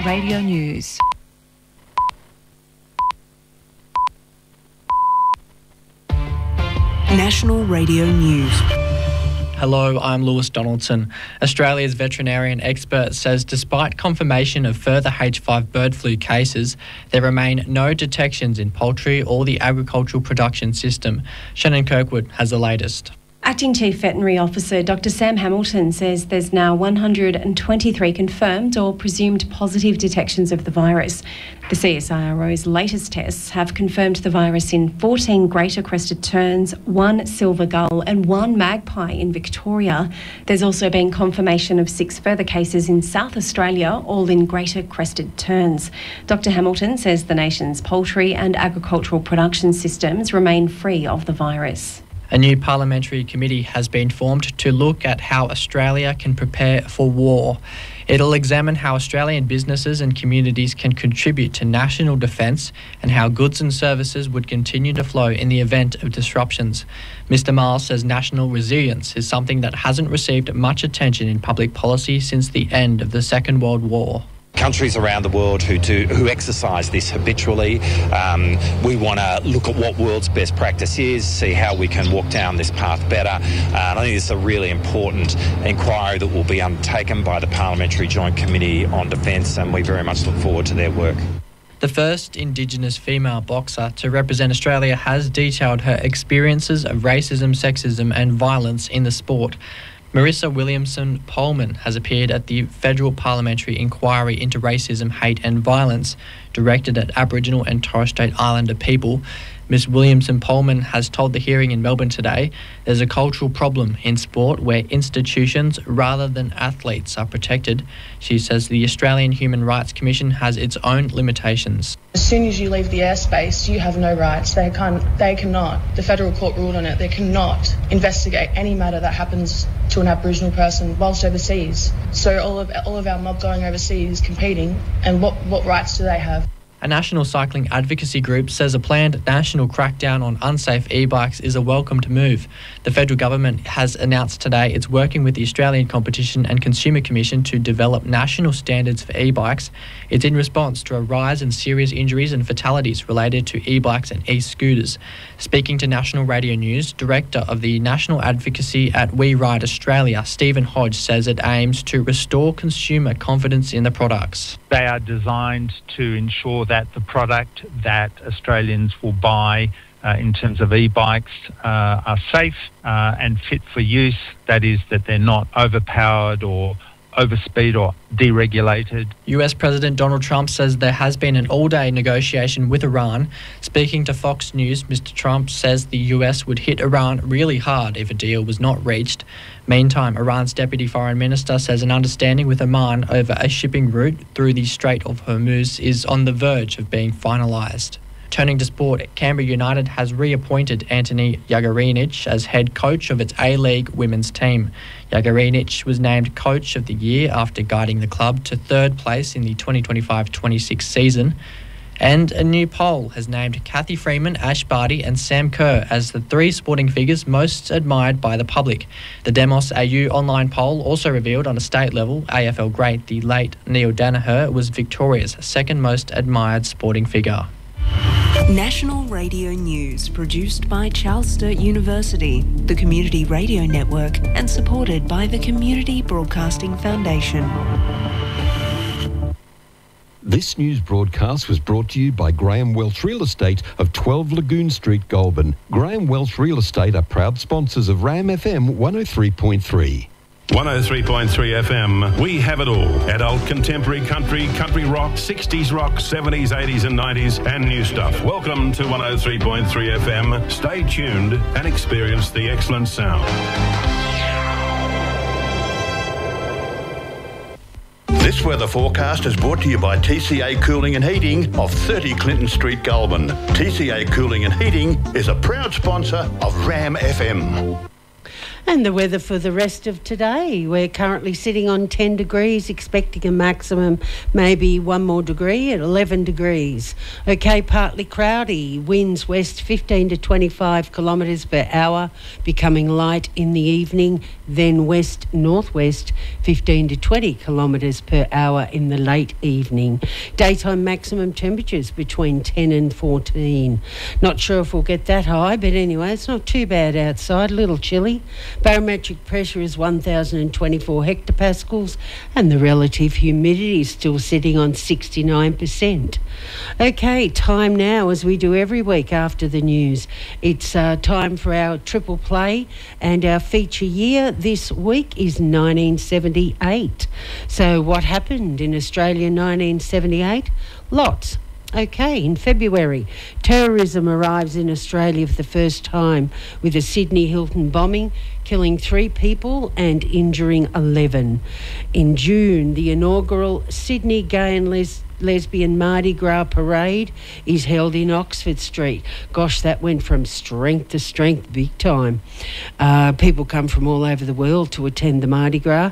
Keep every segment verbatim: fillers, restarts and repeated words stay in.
Radio News. National Radio News. Hello, I'm Lewis Donaldson. Australia's veterinarian expert says despite confirmation of further H five bird flu cases, there remain no detections in poultry or the agricultural production system. Shannon Kirkwood has the latest. Acting Chief Veterinary Officer Doctor Sam Hamilton says there's now one hundred twenty-three confirmed or presumed positive detections of the virus. The C S I R O's latest tests have confirmed the virus in fourteen greater crested terns, one silver gull and one magpie in Victoria. There's also been confirmation of six further cases in South Australia, all in greater crested terns. Doctor Hamilton says the nation's poultry and agricultural production systems remain free of the virus. A new parliamentary committee has been formed to look at how Australia can prepare for war. It'll examine how Australian businesses and communities can contribute to national defence and how goods and services would continue to flow in the event of disruptions. Mister Miles says national resilience is something that hasn't received much attention in public policy since the end of the Second World War. Countries around the world who do who exercise this habitually. Um, we want to look at what world's best practice is, see how we can walk down this path better. Uh, and I think it's a really important inquiry that will be undertaken by the Parliamentary Joint Committee on Defence, and we very much look forward to their work. The first Indigenous female boxer to represent Australia has detailed her experiences of racism, sexism and violence in the sport. Marissa Williamson Pohlman has appeared at the Federal Parliamentary Inquiry into Racism, Hate and Violence directed at Aboriginal and Torres Strait Islander people. Miss Williamson Pohlman has told the hearing in Melbourne today there's a cultural problem in sport where institutions rather than athletes are protected. She says the Australian Human Rights Commission has its own limitations. As soon as you leave the airspace, you have no rights. They can't, they cannot, the federal court ruled on it, they cannot investigate any matter that happens to an Aboriginal person whilst overseas. So all of all of our mob going overseas competing, and what, what rights do they have? A national cycling advocacy group says a planned national crackdown on unsafe e-bikes is a welcomed move. The federal government has announced today it's working with the Australian Competition and Consumer Commission to develop national standards for e-bikes. It's in response to a rise in serious injuries and fatalities related to e-bikes and e-scooters. Speaking to National Radio News, Director of the National Advocacy at We Ride Australia, Stephen Hodge, says it aims to restore consumer confidence in the products. They are designed to ensure that the product that Australians will buy uh, in terms of e-bikes uh, are safe uh, and fit for use. That is, that they're not overpowered or overspeed or deregulated. U S President Donald Trump says there has been an all-day negotiation with Iran. Speaking to Fox News, Mister Trump says the U S would hit Iran really hard if a deal was not reached. Meantime, Iran's Deputy Foreign Minister says an understanding with Oman over a shipping route through the Strait of Hormuz is on the verge of being finalised. Turning to sport, Canberra United has reappointed Anthony Jagarinic as head coach of its A-League women's team. Jagarinic was named Coach of the Year after guiding the club to third place in the twenty twenty-five twenty-six season. And a new poll has named Kathy Freeman, Ash Barty and Sam Kerr as the three sporting figures most admired by the public. The Demos A U online poll also revealed on a state level, A F L great, the late Neil Danaher, was Victoria's second most admired sporting figure. National Radio News, produced by Charles Sturt University, the Community Radio Network, and supported by the Community Broadcasting Foundation. This news broadcast was brought to you by Graham Welsh Real Estate of twelve Lagoon Street, Goulburn. Graham Welsh Real Estate are proud sponsors of RAM F M one oh three point three. one oh three point three F M, we have it all. Adult, contemporary, country, country rock, sixties rock, seventies, eighties and nineties, and new stuff. Welcome to one oh three point three F M. Stay tuned and experience the excellent sound. This weather forecast is brought to you by T C A Cooling and Heating of thirty Clinton Street, Goulburn. T C A Cooling and Heating is a proud sponsor of RAM F M. And the weather for the rest of today. We're currently sitting on ten degrees, expecting a maximum maybe one more degree at eleven degrees. Okay, partly cloudy, winds west fifteen to twenty-five kilometres per hour, becoming light in the evening, then west northwest fifteen to twenty kilometres per hour in the late evening. Daytime maximum temperatures between ten and fourteen. Not sure if we'll get that high, but anyway, it's not too bad outside, a little chilly. Barometric pressure is one thousand twenty-four hectopascals and the relative humidity is still sitting on sixty-nine percent. Okay, time now, as we do every week after the news. It's uh, time for our triple play, and our feature year this week is nineteen seventy-eight. So what happened in Australia in nineteen seventy-eight? Lots. Okay, in February, terrorism arrives in Australia for the first time with the Sydney Hilton bombing, killing three people and injuring eleven. In June, the inaugural Sydney Gay and Les- Lesbian Mardi Gras Parade is held in Oxford Street. Gosh, that went from strength to strength, big time. Uh, people come from all over the world to attend the Mardi Gras.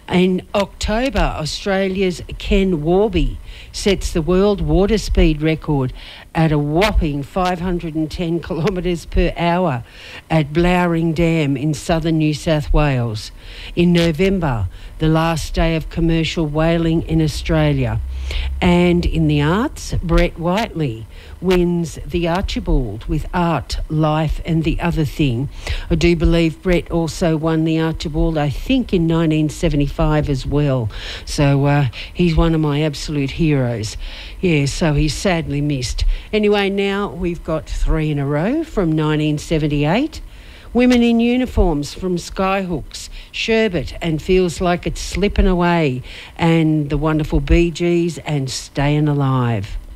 In October, Australia's Ken Warby sets the world water speed record at a whopping five hundred ten kilometres per hour at Blowering Dam in southern New South Wales. In November, the last day of commercial whaling in Australia. And in the arts, Brett Whiteley wins the Archibald with Art, Life and the Other Thing. I do believe Brett also won the Archibald, I think, in nineteen seventy-five as well. So uh, he's one of my absolute heroes. Yeah, so he's sadly missed. Anyway, now we've got three in a row from nineteen seventy-eight. Women in Uniforms from Skyhooks, Sherbet and Feels Like It's Slipping Away, and the wonderful Bee Gees and Staying Alive.